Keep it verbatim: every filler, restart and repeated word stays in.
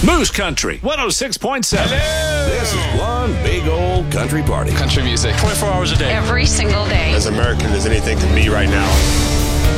Moose Country, one oh six point seven. This is one big old country party. Country music, twenty-four hours a day. Every single day. As American as anything can be right now.